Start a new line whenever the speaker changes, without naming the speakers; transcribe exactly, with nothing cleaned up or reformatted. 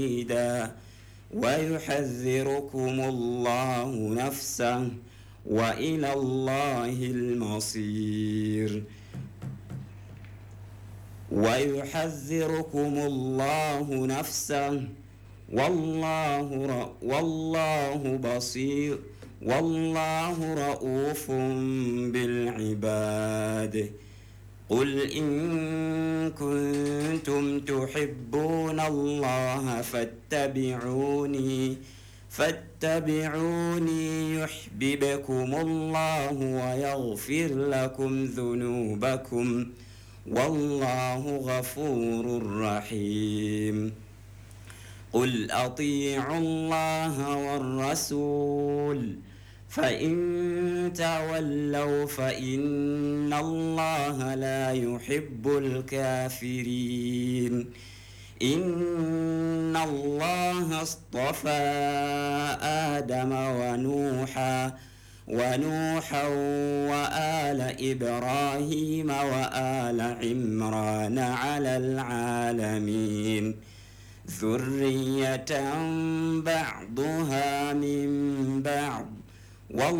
ويحذركم الله نفسه وإلى الله المصير ويحذركم الله نفسه والله والله بصير والله رؤوف بالعباد قل إن كنتم تحبون الله فاتبعوني فاتبعوني يحببكم الله ويغفر لكم ذنوبكم والله غفور رحيم قل أطيعوا الله والرسول فإن تولوا فإن الله لا يحب الكافرين إن الله اصطفى آدم ونوحا ونوحا وآل إبراهيم وآل عمران على العالمين ذرية بعضها من بعض